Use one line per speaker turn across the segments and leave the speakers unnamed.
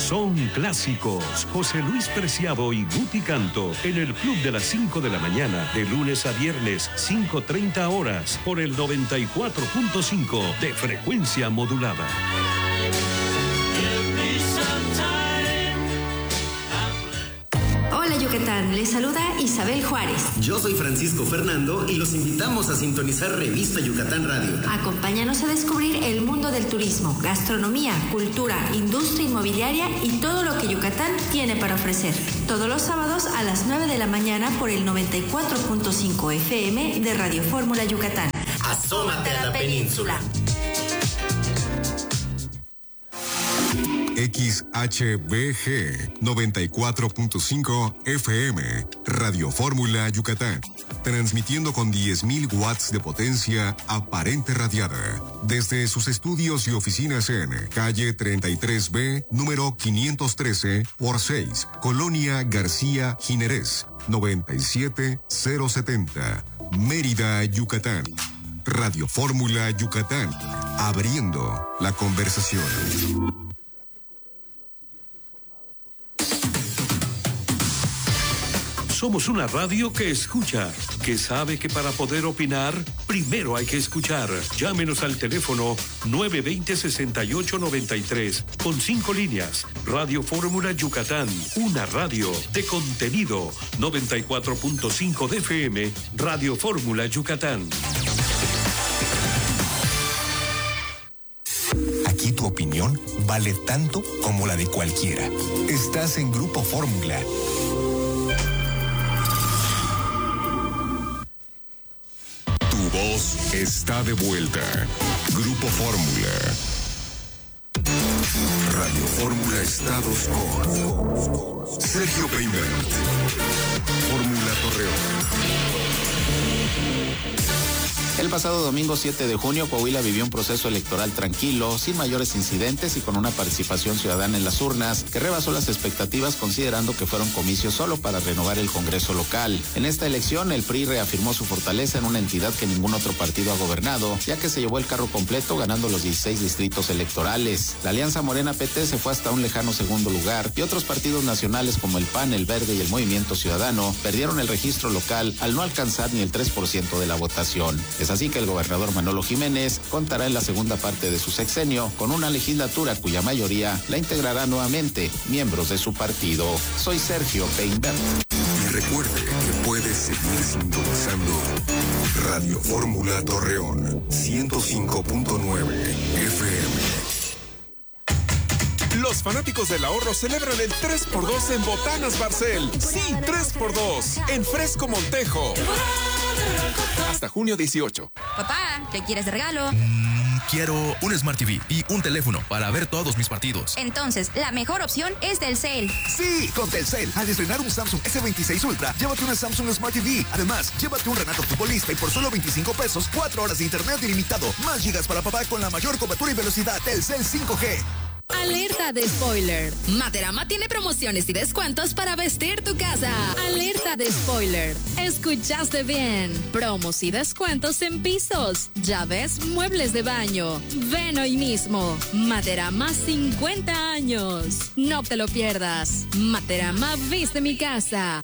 Son clásicos. José Luis Preciado y Guti Canto en el Club de las 5 de la mañana, de lunes a viernes, 5:30 horas, por el 94.5 de frecuencia modulada.
Hola Yucatán, les saluda Isabel Juárez.
Yo soy Francisco Fernando y los invitamos a sintonizar Revista Yucatán Radio.
Acompáñanos a descubrir el mundo del turismo, gastronomía, cultura, industria inmobiliaria y todo lo que Yucatán tiene para ofrecer. Todos los sábados a las 9 de la mañana por el 94.5 FM de Radio Fórmula Yucatán.
Asómate a la península.
XHBG 94.5 FM, Radio Fórmula Yucatán, transmitiendo con 10.000 watts de potencia aparente radiada, desde sus estudios y oficinas en calle 33B, número 513 por 6, Colonia García Jiménez, 97070, Mérida, Yucatán. Radio Fórmula Yucatán, abriendo la conversación.
Somos una radio que escucha, que sabe que para poder opinar, primero hay que escuchar. Llámenos al teléfono 920-6893, con 5 líneas. Radio Fórmula Yucatán, una radio de contenido. 94.5 de FM, Radio Fórmula Yucatán.
Aquí tu opinión vale tanto como la de cualquiera. Estás en Grupo Fórmula.
Voz está de vuelta. Grupo Fórmula. Radio Fórmula Estados con Sergio Peynbert. Fórmula Torreón.
El pasado domingo 7 de junio, Coahuila vivió un proceso electoral tranquilo, sin mayores incidentes y con una participación ciudadana en las urnas que rebasó las expectativas, considerando que fueron comicios solo para renovar el Congreso local. En esta elección, el PRI reafirmó su fortaleza en una entidad que ningún otro partido ha gobernado, ya que se llevó el carro completo ganando los 16 distritos electorales. La Alianza Morena-PT se fue hasta un lejano segundo lugar y otros partidos nacionales como el PAN, el Verde y el Movimiento Ciudadano perdieron el registro local al no alcanzar ni el 3% de la votación. Es así que el gobernador Manolo Jiménez contará en la segunda parte de su sexenio con una legislatura cuya mayoría la integrará nuevamente miembros de su partido. Soy Sergio Peynbert.
Y recuerde que puede seguir sintonizando Radio Fórmula Torreón 105.9 FM.
Los fanáticos del ahorro celebran el 3x2 en Botanas Barcel. Sí, 3x2 en Fresco Montejo. Hasta junio 18.
Papá, ¿qué quieres de regalo?
Quiero un Smart TV y un teléfono para ver todos mis partidos.
Entonces, la mejor opción es Telcel.
Sí, con Telcel. Al estrenar un Samsung S26 Ultra, llévate una Samsung Smart TV. Además, llévate un Renato Futbolista y por solo 25 pesos, 4 horas de internet ilimitado. Más gigas para papá con la mayor cobertura y velocidad. Telcel 5G.
Alerta de spoiler. Materama tiene promociones y descuentos para vestir tu casa. Alerta de spoiler. Escuchaste bien. Promos y descuentos en pisos, llaves, muebles de baño. Ven hoy mismo. Materama 50 años. No te lo pierdas. Materama viste mi casa.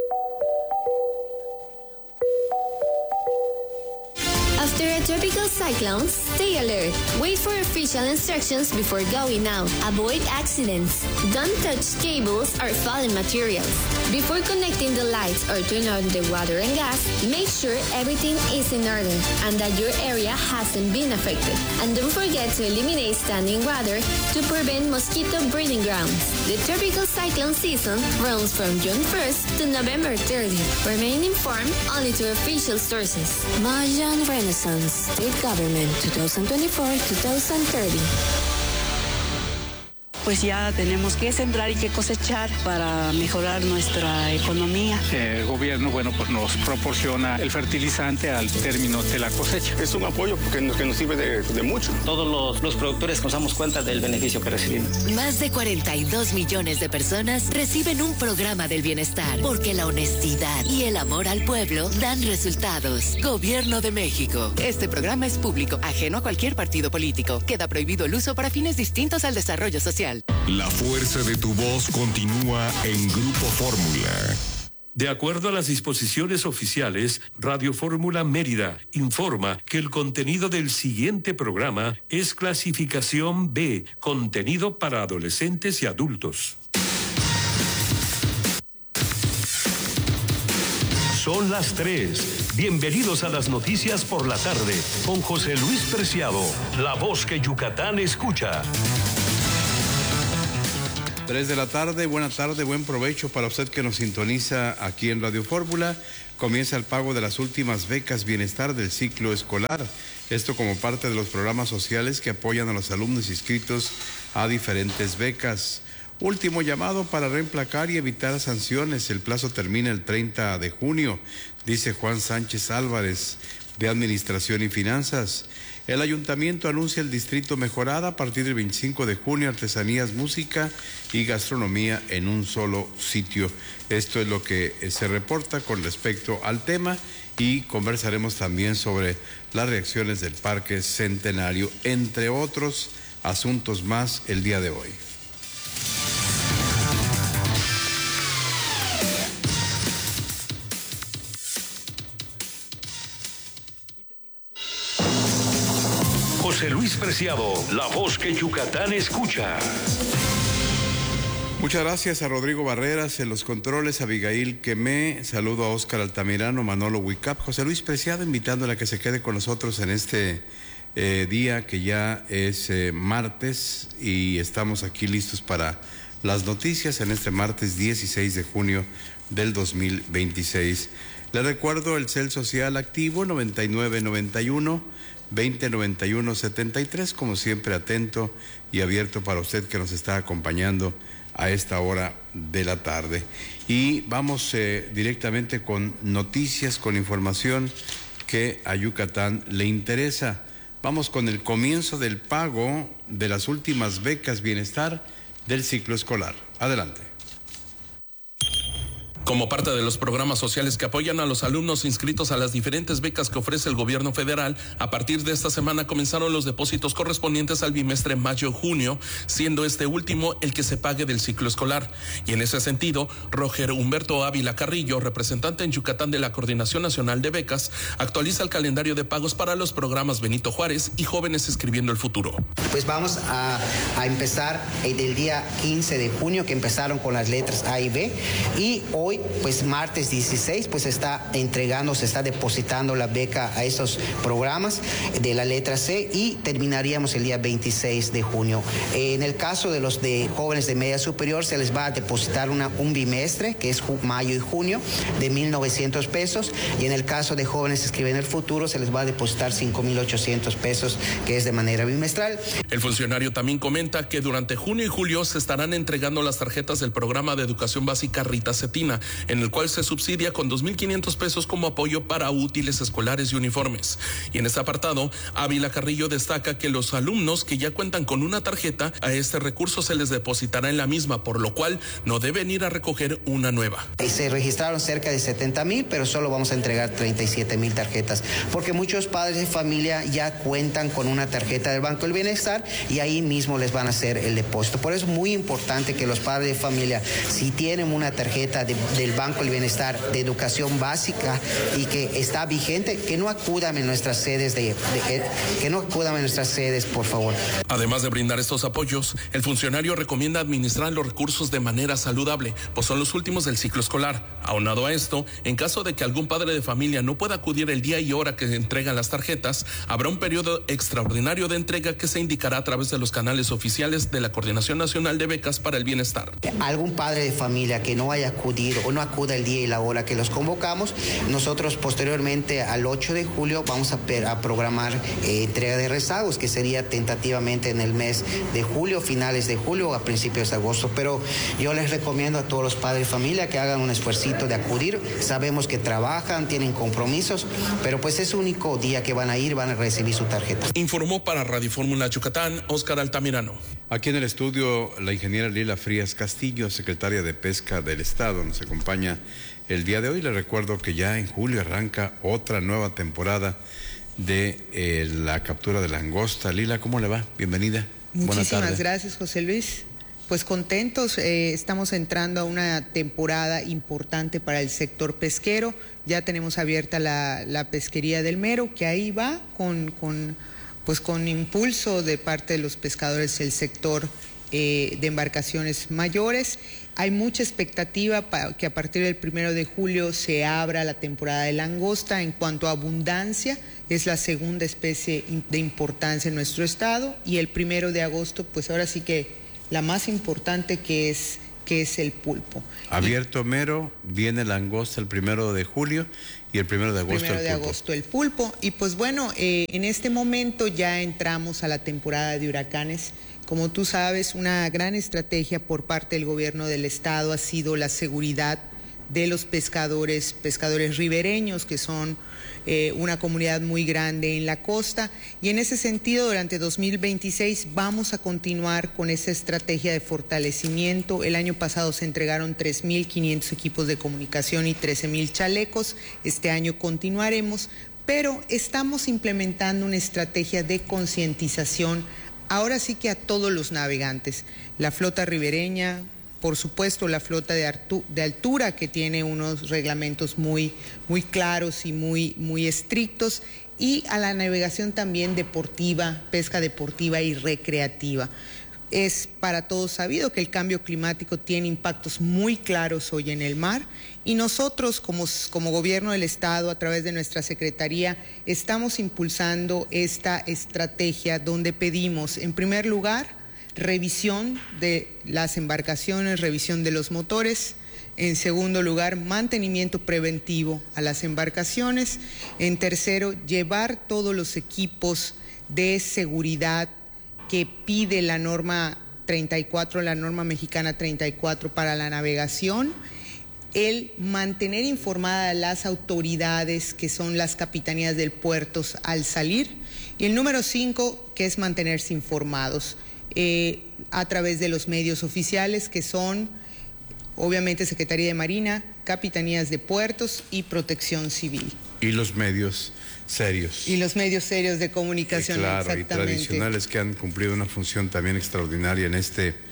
After a tropical cyclone, stay alert. Wait for official instructions before going out. Avoid accidents. Don't touch cables or fallen materials. Before connecting the lights or turn on the water and gas, make sure everything is in order and that your area hasn't been affected. And don't forget to eliminate standing water to prevent mosquito breeding grounds. The tropical cyclone season runs from June 1st to November 30th. Remain informed only to official sources. Mayan Renaissance State Government 2024-2030.
Pues ya tenemos que sembrar y que cosechar para mejorar nuestra economía.
El gobierno, pues nos proporciona el fertilizante al término de la cosecha.
Es un apoyo que nos sirve de mucho.
Todos los productores nos damos cuenta del beneficio que recibimos.
Más de 42 millones de personas reciben un programa del bienestar, porque la honestidad y el amor al pueblo dan resultados. Gobierno de México. Este programa es público, ajeno a cualquier partido político. Queda prohibido el uso para fines distintos al desarrollo social.
Social.
La fuerza de tu voz continúa en Grupo Fórmula.
De acuerdo a las disposiciones oficiales, Radio Fórmula Mérida informa que el contenido del siguiente programa es clasificación B, contenido para adolescentes y adultos. Son las 3. Bienvenidos a las noticias por la tarde con José Luis Preciado, la voz que Yucatán escucha.
3 de la tarde, buena tarde, buen provecho para usted que nos sintoniza aquí en Radio Fórmula. Comienza el pago de las últimas becas bienestar del ciclo escolar. Esto como parte de los programas sociales que apoyan a los alumnos inscritos a diferentes becas. Último llamado para reemplacar y evitar sanciones. El plazo termina el 30 de junio, dice Juan Sánchez Álvarez, de Administración y Finanzas. El ayuntamiento anuncia el distrito mejorada a partir del 25 de junio, artesanías, música y gastronomía en un solo sitio. Esto es lo que se reporta con respecto al tema y conversaremos también sobre las reacciones del Parque Centenario, entre otros asuntos más el día de hoy.
José Luis Preciado, la voz que Yucatán escucha.
Muchas gracias a Rodrigo Barreras en los controles, a Abigail Quemé, saludo a Óscar Altamirano, Manolo Huicap, José Luis Preciado, invitándole a que se quede con nosotros en este día que ya es martes y estamos aquí listos para las noticias en este martes 16 de junio del 2026. Le recuerdo el CEL Social Activo 9991-2091-73, como siempre atento y abierto para usted que nos está acompañando a esta hora de la tarde. Y vamos directamente con noticias, con información que a Yucatán le interesa. Vamos con el comienzo del pago de las últimas becas bienestar del ciclo escolar. Adelante.
Como parte de los programas sociales que apoyan a los alumnos inscritos a las diferentes becas que ofrece el gobierno federal, a partir de esta semana comenzaron los depósitos correspondientes al bimestre mayo-junio, siendo este último el que se pague del ciclo escolar. Y en ese sentido, Roger Humberto Ávila Carrillo, representante en Yucatán de la Coordinación Nacional de Becas, actualiza el calendario de pagos para los programas Benito Juárez y Jóvenes Escribiendo el Futuro.
Pues vamos a empezar del día 15 de junio, que empezaron con las letras A y B, y hoy, pues martes 16, pues se está depositando la beca a estos programas de la letra C y terminaríamos el día 26 de junio. En el caso de los de jóvenes de media superior, se les va a depositar un bimestre, que es mayo y junio, de 1,900 pesos, y en el caso de Jóvenes Escribiendo el Futuro, se les va a depositar 5,800 pesos, que es de manera bimestral.
El funcionario también comenta que durante junio y julio se estarán entregando las tarjetas del programa de educación básica Rita Cetina, en el cual se subsidia con 2,500 pesos como apoyo para útiles escolares y uniformes. Y en este apartado, Ávila Carrillo destaca que los alumnos que ya cuentan con una tarjeta, a este recurso se les depositará en la misma, por lo cual no deben ir a recoger una nueva.
Se registraron cerca de 70,000, pero solo vamos a entregar 37,000 tarjetas, porque muchos padres de familia ya cuentan con una tarjeta del Banco del Bienestar y ahí mismo les van a hacer el depósito. Por eso es muy importante que los padres de familia, si tienen una tarjeta del Banco del Bienestar de educación básica y que está vigente, que no acudan en nuestras sedes, por favor.
Además de brindar estos apoyos, el funcionario recomienda administrar los recursos de manera saludable, pues son los últimos del ciclo escolar. Aunado a esto, en caso de que algún padre de familia no pueda acudir el día y hora que se entregan las tarjetas, habrá un periodo extraordinario de entrega que se indicará a través de los canales oficiales de la Coordinación Nacional de Becas para el Bienestar.
Algún padre de familia que no haya acudido o no acuda el día y la hora que los convocamos, nosotros posteriormente al 8 de julio vamos a programar entrega de rezagos, que sería tentativamente en el mes de julio, finales de julio o a principios de agosto. Pero yo les recomiendo a todos los padres de familia que hagan un esfuercito de acudir. Sabemos que trabajan, tienen compromisos, pero pues es el único día que van a ir, van a recibir su tarjeta.
Informó para Radio Fórmula Yucatán, Óscar Altamirano.
Aquí en el estudio, la ingeniera Lila Frías Castillo, secretaria de Pesca del Estado, nos acompaña el día de hoy. Le recuerdo que ya en julio arranca otra nueva temporada de la captura de langosta. Lila, ¿cómo le va? Bienvenida.
Muchísimas gracias, José Luis. Pues contentos, estamos entrando a una temporada importante para el sector pesquero. Ya tenemos abierta la pesquería del Mero, que ahí va con impulso de parte de los pescadores del sector de embarcaciones mayores. Hay mucha expectativa para que a partir del 1 de julio se abra la temporada de langosta. En cuanto a abundancia, es la segunda especie de importancia en nuestro estado, y el 1 de agosto, pues ahora sí que la más importante que es el pulpo.
Abierto Mero, viene langosta el 1 de julio y el 1 de agosto el pulpo.
1 de agosto el pulpo. Y pues bueno, en este momento ya entramos a la temporada de huracanes. Como tú sabes, una gran estrategia por parte del gobierno del estado ha sido la seguridad de los pescadores ribereños, que son una comunidad muy grande en la costa, y en ese sentido durante 2026 vamos a continuar con esa estrategia de fortalecimiento. El año pasado se entregaron 3.500 equipos de comunicación y 13.000 chalecos. Este año continuaremos, pero estamos implementando una estrategia de concientización ahora sí que a todos los navegantes, la flota ribereña, por supuesto la flota de altura, que tiene unos reglamentos muy claros y muy estrictos, y a la navegación también deportiva, pesca deportiva y recreativa. Es para todos sabido que el cambio climático tiene impactos muy claros hoy en el mar, y nosotros como gobierno del estado, a través de nuestra secretaría, estamos impulsando esta estrategia donde pedimos, en primer lugar, revisión de las embarcaciones, revisión de los motores. En segundo lugar, mantenimiento preventivo a las embarcaciones. En tercero, llevar todos los equipos de seguridad que pide la norma 34, la norma mexicana 34 para la navegación. El mantener informadas a las autoridades, que son las capitanías del puerto, al salir. Y el número 5, que es mantenerse informados a través de los medios oficiales, que son obviamente Secretaría de Marina, Capitanías de Puertos y Protección Civil.
Y los medios serios.
Y los medios serios de comunicación,
claro,
exactamente.
Y tradicionales, que han cumplido una función también extraordinaria en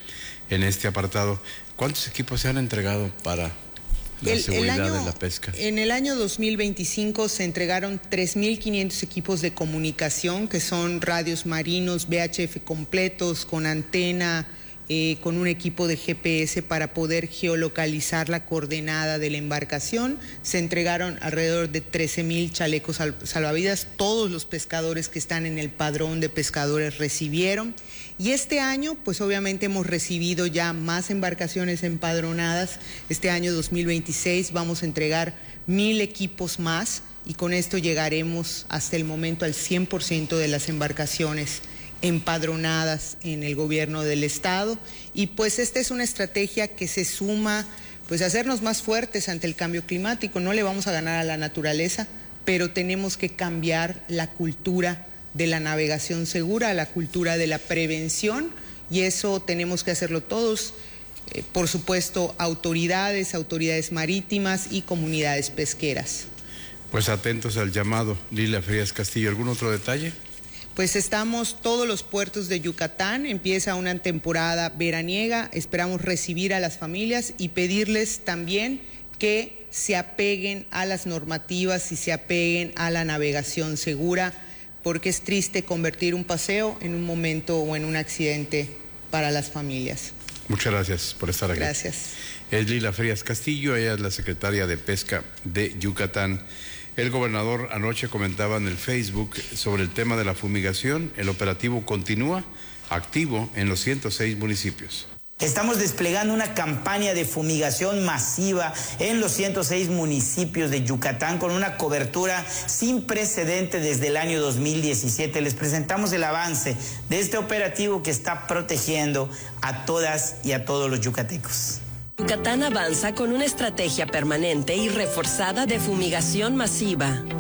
este apartado. ¿Cuántos equipos se han entregado para la seguridad de la pesca?
En el año 2025 se entregaron 3.500 equipos de comunicación, que son radios marinos, VHF completos, con antena, con un equipo de GPS para poder geolocalizar la coordenada de la embarcación. Se entregaron alrededor de 13.000 chalecos salvavidas. Todos los pescadores que están en el padrón de pescadores recibieron. Y este año, pues obviamente hemos recibido ya más embarcaciones empadronadas. Este año 2026 vamos a entregar 1.000 equipos más, y con esto llegaremos hasta el momento al 100% de las embarcaciones empadronadas en el gobierno del estado. Y pues esta es una estrategia que se suma pues a hacernos más fuertes ante el cambio climático. No le vamos a ganar a la naturaleza, pero tenemos que cambiar la cultura de la navegación segura, la cultura de la prevención, y eso tenemos que hacerlo todos, por supuesto autoridades marítimas y comunidades pesqueras.
Pues atentos al llamado. Lilia Frías Castillo, ¿algún otro detalle?
Pues estamos, todos los puertos de Yucatán, empieza una temporada veraniega, esperamos recibir a las familias y pedirles también que se apeguen a las normativas y se apeguen a la navegación segura, porque es triste convertir un paseo en un momento o en un accidente para las familias.
Muchas gracias por estar aquí.
Gracias.
Es Lilia Frías Castillo, ella es la secretaria de Pesca de Yucatán. El gobernador anoche comentaba en el Facebook sobre el tema de la fumigación. El operativo continúa activo en los 106 municipios.
Estamos desplegando una campaña de fumigación masiva en los 106 municipios de Yucatán con una cobertura sin precedente desde el año 2017. Les presentamos el avance de este operativo que está protegiendo a todas y a todos los yucatecos.
Yucatán avanza con una estrategia permanente y reforzada de fumigación masiva.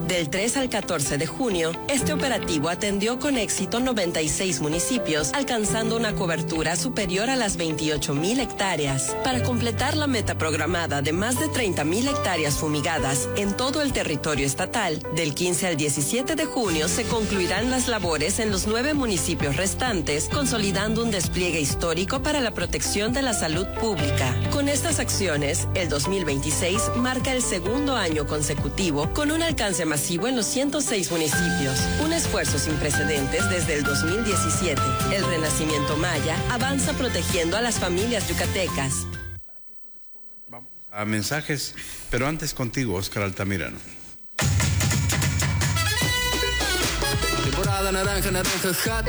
Del 3 al 14 de junio, este operativo atendió con éxito 96 municipios, alcanzando una cobertura superior a las 28,000 hectáreas. Para completar la meta programada de más de 30,000 hectáreas fumigadas en todo el territorio estatal, del 15 al 17 de junio se concluirán las labores en los 9 municipios restantes, consolidando un despliegue histórico para la protección de la salud pública. Con estas acciones, el 2026 marca el segundo año consecutivo con un alcance masivo en los 106 municipios. Un esfuerzo sin precedentes desde el 2017. El Renacimiento Maya avanza protegiendo a las familias yucatecas.
Vamos a mensajes, pero antes contigo, Oscar Altamirano.
Temporada naranja, hat.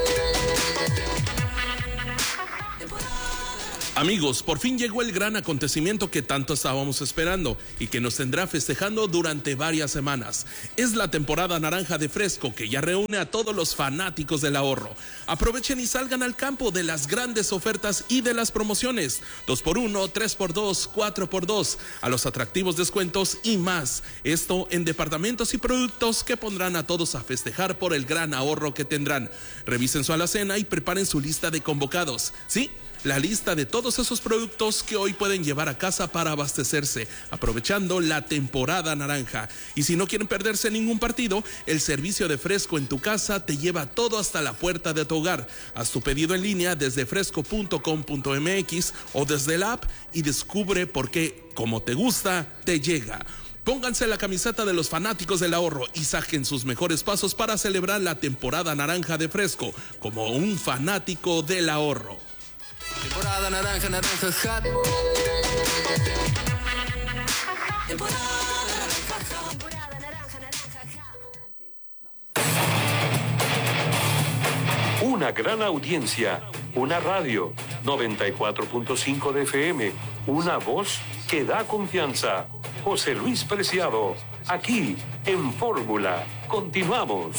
Amigos, por fin llegó el gran acontecimiento que tanto estábamos esperando y que nos tendrá festejando durante varias semanas. Es la temporada naranja de Fresco, que ya reúne a todos los fanáticos del ahorro. Aprovechen y salgan al campo de las grandes ofertas y de las promociones. 2x1, 3x2, 4x2, a los atractivos descuentos y más. Esto en departamentos y productos que pondrán a todos a festejar por el gran ahorro que tendrán. Revisen su alacena y preparen su lista de convocados. ¿Sí? La lista de todos esos productos que hoy pueden llevar a casa para abastecerse, aprovechando la temporada naranja. Y si no quieren perderse ningún partido, el servicio de Fresco en tu casa te lleva todo hasta la puerta de tu hogar. Haz tu pedido en línea desde fresco.com.mx o desde la app y descubre por qué, como te gusta, te llega. Pónganse la camiseta de los fanáticos del ahorro y saquen sus mejores pasos para celebrar la temporada naranja de Fresco como un fanático del ahorro.
Temporada naranja, hat.
Una gran audiencia, una radio, 94.5 de FM, una voz que da confianza. José Luis Preciado, aquí en Fórmula. Continuamos.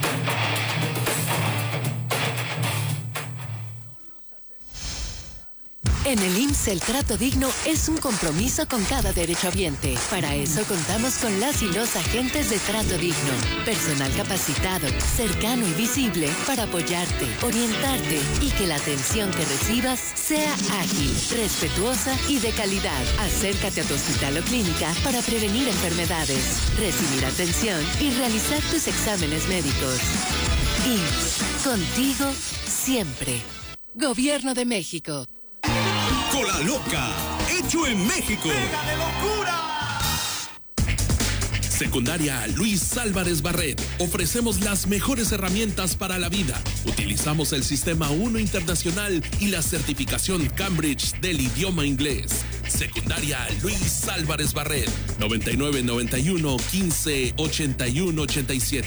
En el IMSS el trato digno es un compromiso con cada derechohabiente. Para eso contamos con las y los agentes de trato digno. Personal capacitado, cercano y visible para apoyarte, orientarte y que la atención que recibas sea ágil, respetuosa y de calidad. Acércate a tu hospital o clínica para prevenir enfermedades, recibir atención y realizar tus exámenes médicos. IMSS, contigo siempre. Gobierno de México.
Cola Loca, hecho en México. ¡Pega de locura!
Secundaria Luis Álvarez Barret. Ofrecemos las mejores herramientas para la vida. Utilizamos el Sistema 1 Internacional y la certificación Cambridge del idioma inglés. Secundaria Luis Álvarez Barret. 9991 15 81 87.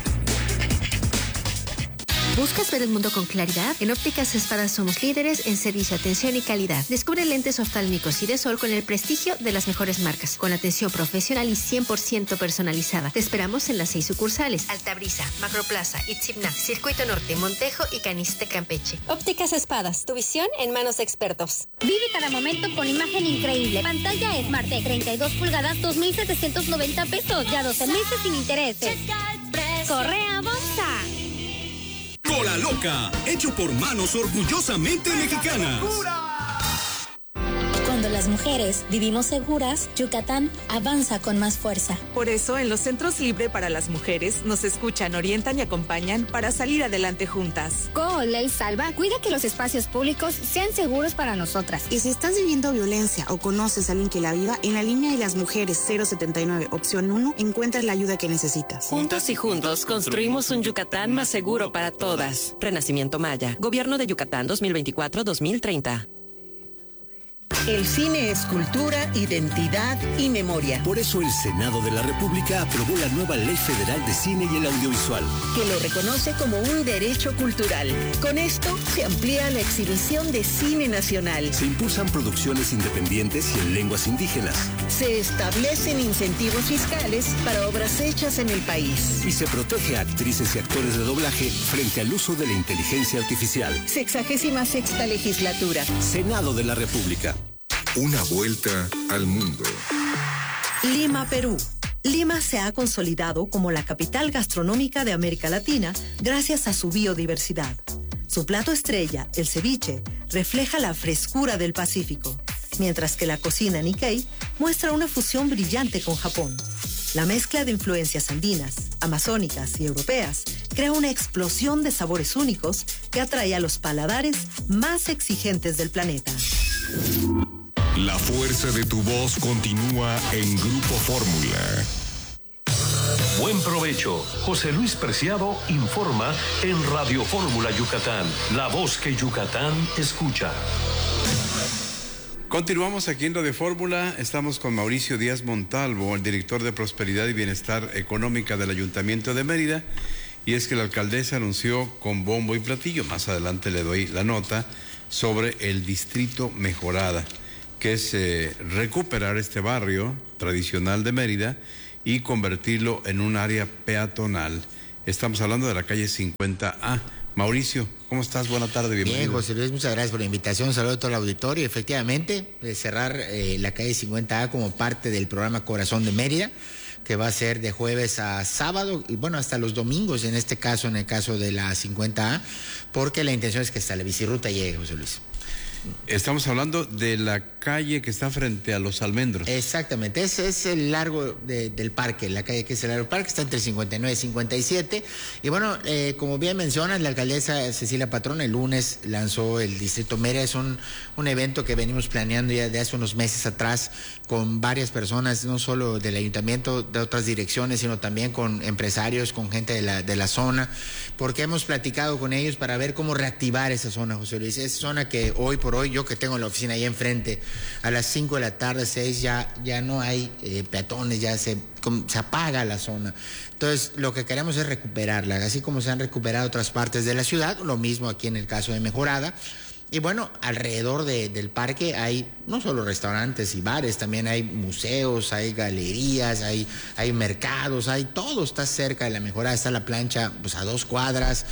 ¿Buscas ver el mundo con claridad? En Ópticas Espadas somos líderes en servicio, atención y calidad. Descubre lentes oftálmicos y de sol con el prestigio de las mejores marcas, con atención profesional y 100% personalizada. Te esperamos en las 6 sucursales: Altabrisa, Macroplaza, Itzibna, Circuito Norte, Montejo y Caniste, Campeche.
Ópticas Espadas, tu visión en manos de expertos. Vive cada momento con imagen increíble. Pantalla Smart de 32 pulgadas, 2,790 pesos, ya 12 meses sin intereses. Correa Bonsa.
Cola Loca, hecho por manos orgullosamente mexicanas.
Cuando las mujeres vivimos seguras, Yucatán avanza con más fuerza.
Por eso, en los centros Libre para las mujeres nos escuchan, orientan y acompañan para salir adelante juntas.
Con Ley Salva, cuida que los espacios públicos sean seguros para nosotras.
Y si estás viviendo violencia o conoces a alguien que la viva, en la línea de las mujeres 079, opción 1, encuentras la ayuda que necesitas.
Juntos y juntos construimos un Yucatán más seguro para todas. Renacimiento Maya, Gobierno de Yucatán 2024-2030.
El cine es cultura, identidad y memoria.
Por eso el Senado de la República aprobó la nueva Ley Federal de Cine y el Audiovisual,
que lo reconoce como un derecho cultural. Con esto se amplía la exhibición de cine nacional.
Se impulsan producciones independientes y en lenguas indígenas.
Se establecen incentivos fiscales para obras hechas en el país.
Y se protege a actrices y actores de doblaje frente al uso de la inteligencia artificial.
66ª legislatura.
Senado de la República.
Una vuelta al mundo.
Lima, Perú.
Lima se ha consolidado como la capital gastronómica de América Latina gracias a su biodiversidad. Su plato estrella, el ceviche, refleja la frescura del Pacífico, mientras que la cocina Nikkei muestra una fusión brillante con Japón. La mezcla de influencias andinas, amazónicas y europeas crea una explosión de sabores únicos que atrae a los paladares más exigentes del planeta.
La fuerza de tu voz continúa en Grupo Fórmula.
Buen provecho. José Luis Preciado informa en Radio Fórmula Yucatán, la voz que Yucatán escucha.
Continuamos aquí en Radio Fórmula. Estamos con Mauricio Díaz Montalvo, el director de Prosperidad y Bienestar Económica del Ayuntamiento de Mérida. Y es que la alcaldesa anunció con bombo y platillo, más adelante le doy la nota, sobre el Distrito Mejorada, que es recuperar este barrio tradicional de Mérida y convertirlo en un área peatonal. Estamos hablando de la calle 50A. Mauricio, ¿cómo estás? Buenas tardes, bienvenido.
Bien, José Luis, muchas gracias por la invitación. Un saludo a todo el auditorio. Efectivamente, cerrar la calle 50A como parte del programa Corazón de Mérida, que va a ser de jueves a sábado y bueno, hasta los domingos en este caso, en el caso de la 50A, porque la intención es que hasta la bicirruta llegue, José Luis.
Estamos hablando de la calle que está frente a Los Almendros.
Exactamente, ese es el largo del parque, la calle que es el largo del parque, está entre 59 y 57. Y bueno, como bien mencionas, la alcaldesa Cecilia Patrón el lunes lanzó el Distrito Mérida. Es un evento que venimos planeando ya de hace unos meses atrás con varias personas, no solo del ayuntamiento, de otras direcciones, sino también con empresarios, con gente de la zona, porque hemos platicado con ellos para ver cómo reactivar esa zona, José Luis. Esa zona que hoy por hoy, yo que tengo la oficina ahí enfrente, a las 5 de la tarde, 6, ya no hay peatones, ya se apaga la zona. Entonces, lo que queremos es recuperarla, así como se han recuperado otras partes de la ciudad, lo mismo aquí en el caso de Mejorada. Y bueno, alrededor del parque hay no solo restaurantes y bares, también hay museos, hay galerías, hay mercados, hay todo, está cerca de la Mejorada, está la plancha pues a 2 cuadras,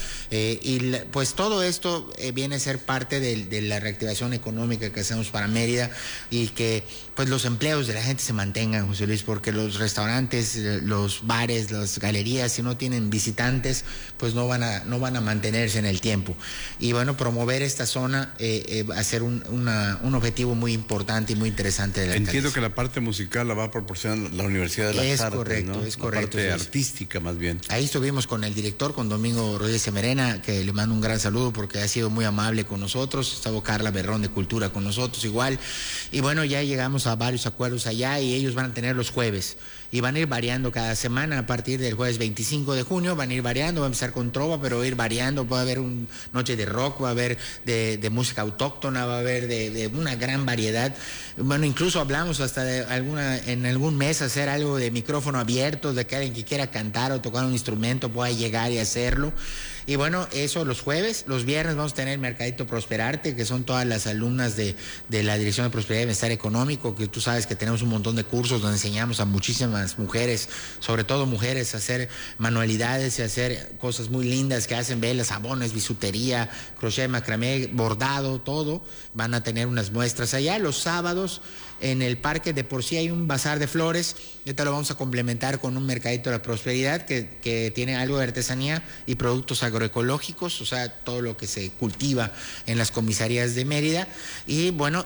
pues todo esto viene a ser parte de la reactivación económica que hacemos para Mérida y que pues los empleos de la gente se mantengan, José Luis, porque los restaurantes, los bares, las galerías, si no tienen visitantes, pues no van a mantenerse en el tiempo. Y bueno, promover esta zona va a ser un objetivo muy importante y muy interesante de la alcaldesa.
Entiendo que la parte musical la va a proporcionar la Universidad de las Artes,
correcto,
¿no?
Es correcto.
La parte artística, más bien.
Ahí estuvimos con el director, con Domingo Rodríguez Semerena, que le mando un gran saludo porque ha sido muy amable con nosotros. Estaba Carla Berrón de Cultura con nosotros igual. Y bueno, ya llegamos a varios acuerdos allá y ellos van a tener los jueves. Y van a ir variando cada semana a partir del jueves 25 de junio, van a ir variando, va a empezar con trova, pero va a ir variando, va a haber una noche de rock, va a haber de música autóctona, va a haber de una gran variedad. Bueno, incluso hablamos hasta de en algún mes hacer algo de micrófono abierto, de que alguien que quiera cantar o tocar un instrumento pueda llegar y hacerlo. Y bueno, eso los jueves. Los viernes vamos a tener el Mercadito Prosperarte, que son todas las alumnas de la Dirección de Prosperidad y Bienestar Económico, que tú sabes que tenemos un montón de cursos donde enseñamos a muchísimas mujeres, sobre todo mujeres, a hacer manualidades y a hacer cosas muy lindas que hacen velas, jabones, bisutería, crochet, macramé, bordado, todo. Van a tener unas muestras allá. Los sábados en el parque de por sí hay un bazar de flores. Ahorita lo vamos a complementar con un Mercadito de la Prosperidad que tiene algo de artesanía y productos agroecológicos, o sea, todo lo que se cultiva en las comisarías de Mérida. Y bueno,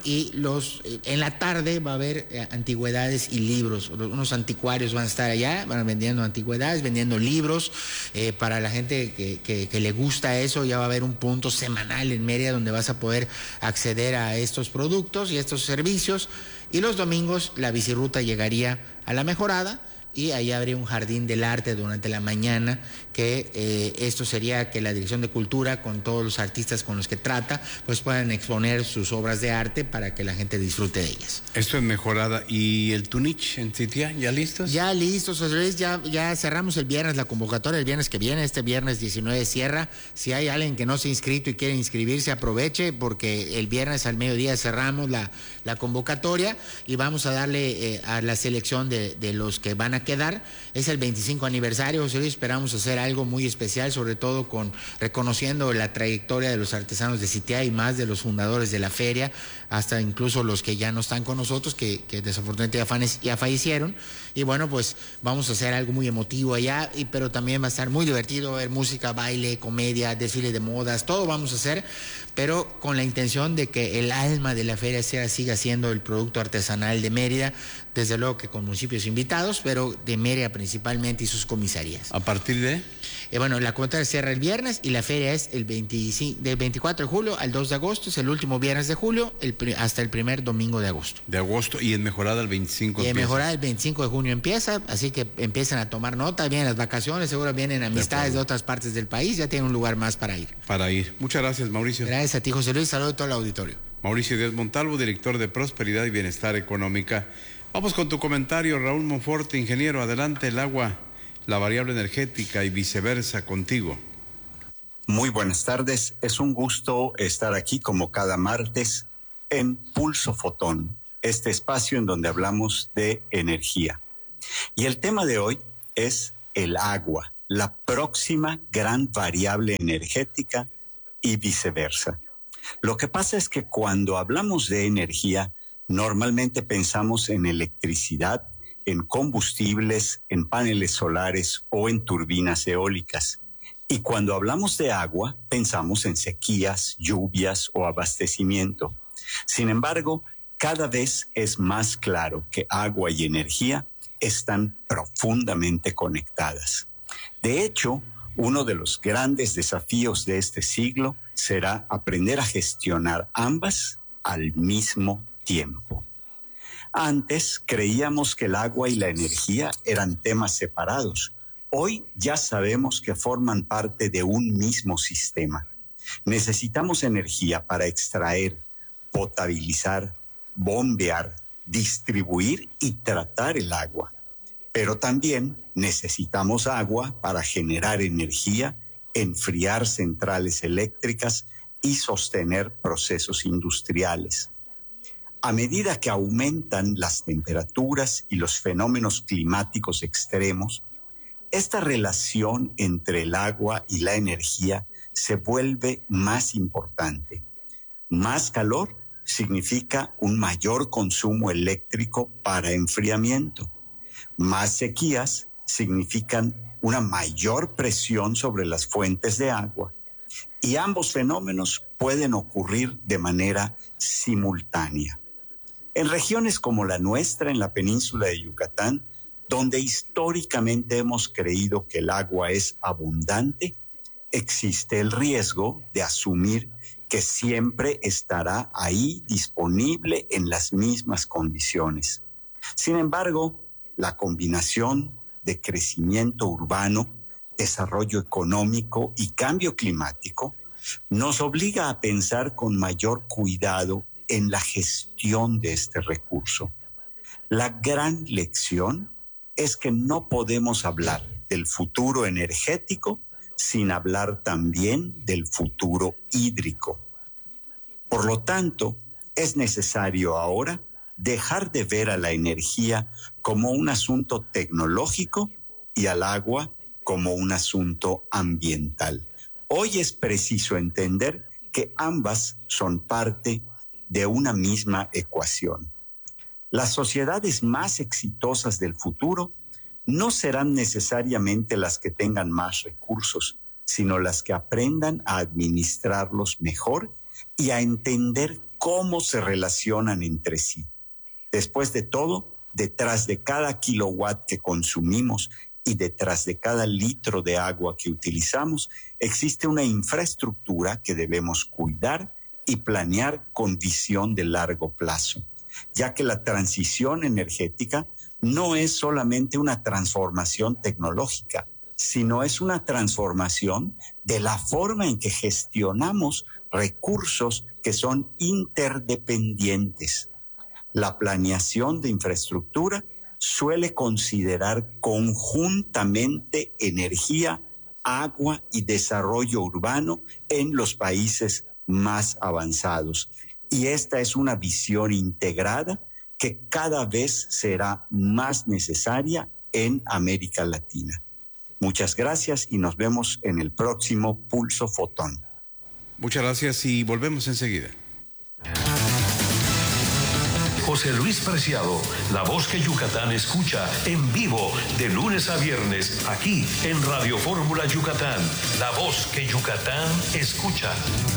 en la tarde va a haber antigüedades y libros. Unos anticuarios van a estar allá, van vendiendo antigüedades, vendiendo libros. Para la gente que le gusta eso, ya va a haber un punto semanal en Mérida donde vas a poder acceder a estos productos y estos servicios. Y los domingos la bicirruta llegaría a La Mejorada y ahí habría un jardín del arte durante la mañana, que esto sería que la Dirección de Cultura, con todos los artistas con los que trata, pues puedan exponer sus obras de arte para que la gente disfrute de ellas.
Esto es Mejorada. ¿Y el Tunich en Titia, ya listos?
Ya listos, ya cerramos el viernes la convocatoria, el viernes que viene, este viernes 19 cierra. Si hay alguien que no se ha inscrito y quiere inscribirse, aproveche, porque el viernes al mediodía cerramos la convocatoria y vamos a darle a la selección de los que van a quedar. Es el 25 aniversario, José Luis, esperamos hacer algo muy especial, sobre todo reconociendo la trayectoria de los artesanos de Citiá y más de los fundadores de la feria, hasta incluso los que ya no están con nosotros, que desafortunadamente ya fallecieron. Y bueno, pues vamos a hacer algo muy emotivo allá, pero también va a estar muy divertido, ver música, baile, comedia, desfile de modas, todo vamos a hacer, pero con la intención de que el alma de la feria siga siendo el producto artesanal de Mérida, desde luego que con municipios invitados, pero de Mérida principalmente y sus comisarías.
¿A partir de?
Bueno, la cuota cierra el viernes y la feria es del 24 de julio al 2 de agosto, es el último viernes de julio hasta el primer domingo de agosto.
De agosto, y en Mejorada el 25
Y en Mejorada el 25 de junio empieza, así que empiezan a tomar nota, vienen las vacaciones, seguro vienen amistades de otras partes del país, ya tienen un lugar más para ir.
Muchas gracias, Mauricio.
Gracias a ti, José Luis, saludo a todo el auditorio.
Mauricio Díaz Montalvo, director de Prosperidad y Bienestar Económica. Vamos con tu comentario, Raúl Monforte, ingeniero. Adelante, el agua, la variable energética y viceversa, contigo.
Muy buenas tardes. Es un gusto estar aquí como cada martes en Pulso Fotón, este espacio en donde hablamos de energía. Y el tema de hoy es el agua, la próxima gran variable energética y viceversa. Lo que pasa es que cuando hablamos de energía, normalmente pensamos en electricidad, en combustibles, en paneles solares o en turbinas eólicas. Y cuando hablamos de agua, pensamos en sequías, lluvias o abastecimiento. Sin embargo, cada vez es más claro que agua y energía están profundamente conectadas. De hecho, uno de los grandes desafíos de este siglo será aprender a gestionar ambas al mismo tiempo. Antes creíamos que el agua y la energía eran temas separados. Hoy ya sabemos que forman parte de un mismo sistema. Necesitamos energía para extraer, potabilizar, bombear, distribuir y tratar el agua. Pero también necesitamos agua para generar energía, enfriar centrales eléctricas y sostener procesos industriales. A medida que aumentan las temperaturas y los fenómenos climáticos extremos, esta relación entre el agua y la energía se vuelve más importante. Más calor significa un mayor consumo eléctrico para enfriamiento. Más sequías significan una mayor presión sobre las fuentes de agua. Y ambos fenómenos pueden ocurrir de manera simultánea. En regiones como la nuestra, en la península de Yucatán, donde históricamente hemos creído que el agua es abundante, existe el riesgo de asumir que siempre estará ahí disponible en las mismas condiciones. Sin embargo, la combinación de crecimiento urbano, desarrollo económico y cambio climático nos obliga a pensar con mayor cuidado en la gestión de este recurso. La gran lección es que no podemos hablar del futuro energético sin hablar también del futuro hídrico. Por lo tanto, es necesario ahora dejar de ver a la energía como un asunto tecnológico y al agua como un asunto ambiental. Hoy es preciso entender que ambas son parte de una misma ecuación. Las sociedades más exitosas del futuro no serán necesariamente las que tengan más recursos, sino las que aprendan a administrarlos mejor y a entender cómo se relacionan entre sí. Después de todo, detrás de cada kilowatt que consumimos y detrás de cada litro de agua que utilizamos, existe una infraestructura que debemos cuidar y planear con visión de largo plazo, ya que la transición energética no es solamente una transformación tecnológica, sino es una transformación de la forma en que gestionamos recursos que son interdependientes. La planeación de infraestructura suele considerar conjuntamente energía, agua y desarrollo urbano en los países más avanzados. Y esta es una visión integrada que cada vez será más necesaria en América Latina. Muchas gracias y nos vemos en el próximo Pulso Fotón.
Muchas gracias y volvemos enseguida.
José Luis Preciado, la voz que Yucatán escucha en vivo de lunes a viernes, aquí en Radio Fórmula Yucatán, la voz que Yucatán escucha.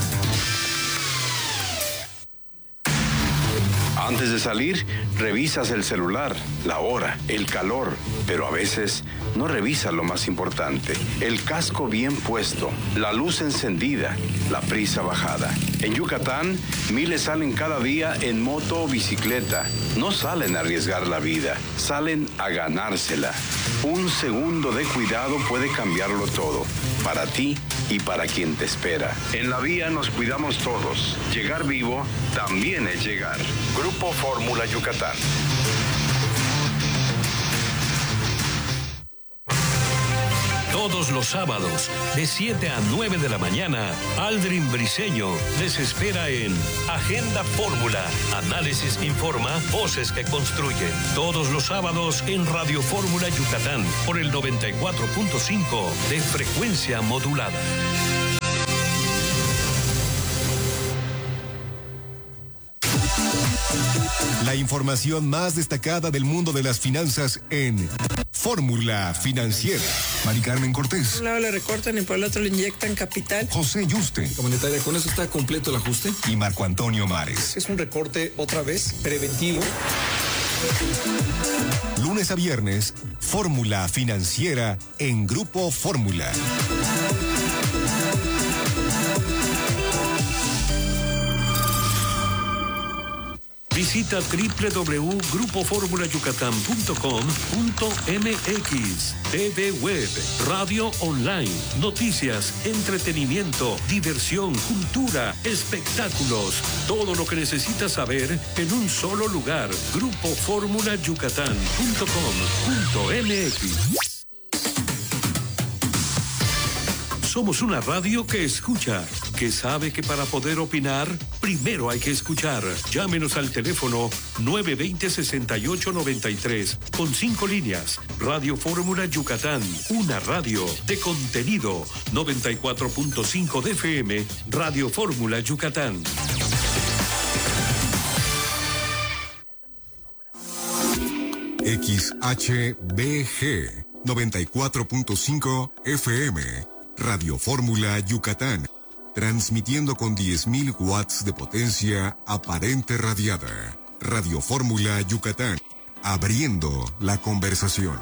Antes de salir, revisas el celular, la hora, el calor, pero a veces no revisas lo más importante, el casco bien puesto, la luz encendida, la prisa bajada. En Yucatán, miles salen cada día en moto o bicicleta. No salen a arriesgar la vida, salen a ganársela. Un segundo de cuidado puede cambiarlo todo, para ti y para quien te espera. En la vía nos cuidamos todos. Llegar vivo también es llegar. Grupo Fórmula Yucatán.
Todos los sábados, de 7 a 9 de la mañana, Aldrin Briseño les espera en Agenda Fórmula. Análisis que informa, voces que construyen. Todos los sábados en Radio Fórmula Yucatán, por el 94.5 de frecuencia modulada.
La información más destacada del mundo de las finanzas en Fórmula Financiera. Mari Carmen Cortés.
Por un lado le recortan y por el otro le inyectan capital.
José Yuste.
Comunitaria, ¿con eso está completo el ajuste?
Y Marco Antonio Mares.
Es un recorte otra vez preventivo.
Lunes a viernes, Fórmula Financiera en Grupo Fórmula.
Visita www.grupoformulayucatán.com.mx. TV Web, radio online, noticias, entretenimiento, diversión, cultura, espectáculos. Todo lo que necesitas saber en un solo lugar. Grupoformulayucatán.com.mx. Somos una radio que escucha, que sabe que para poder opinar, primero hay que escuchar. Llámenos al teléfono 920-6893, con 5 líneas. Radio Fórmula Yucatán, una radio de contenido. 94.5 de FM, Radio Fórmula Yucatán.
XHBG 94.5 FM. Radio Fórmula Yucatán, transmitiendo con 10.000 watts de potencia aparente radiada. Radio Fórmula Yucatán, abriendo la conversación.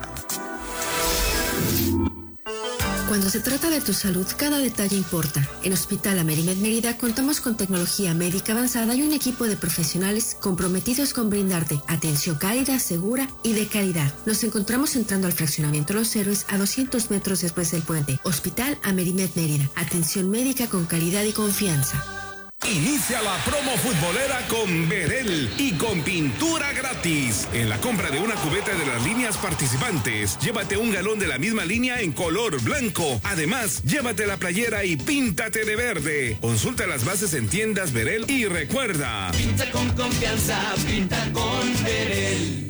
Cuando se trata de tu salud, cada detalle importa. En Hospital Amerimed Mérida contamos con tecnología médica avanzada y un equipo de profesionales comprometidos con brindarte atención cálida, segura y de calidad. Nos encontramos entrando al fraccionamiento Los Héroes a 200 metros después del puente. Hospital Amerimed Mérida. Atención médica con calidad y confianza.
Inicia la promo futbolera con Verel y con pintura gratis. En la compra de una cubeta de las líneas participantes, llévate un galón de la misma línea en color blanco. Además, llévate la playera y píntate de verde. Consulta las bases en tiendas Verel y recuerda:
pinta con confianza, pinta con Verel.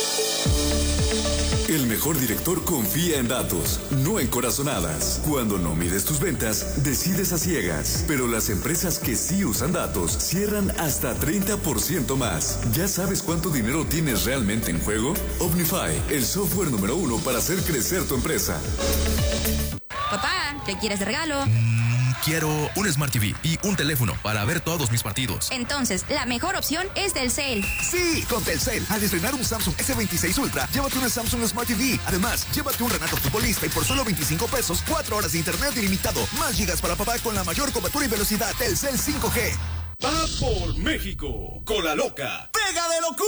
El mejor director confía en datos, no en corazonadas. Cuando no mides tus ventas, decides a ciegas. Pero las empresas que sí usan datos cierran hasta 30% más. ¿Ya sabes cuánto dinero tienes realmente en juego? Omnify, el software número 1 para hacer crecer tu empresa.
Papá, ¿qué quieres de regalo?
Quiero un Smart TV y un teléfono para ver todos mis partidos.
Entonces, la mejor opción es Telcel.
Sí, con Telcel. Al estrenar un Samsung S26 Ultra, llévate una Samsung Smart TV. Además, llévate un Renato Futbolista y por solo 25 pesos, 4 horas de internet ilimitado. Más gigas para papá con la mayor cobertura y velocidad. Telcel 5G.
Va por México, con la loca.
¡Pega de locura!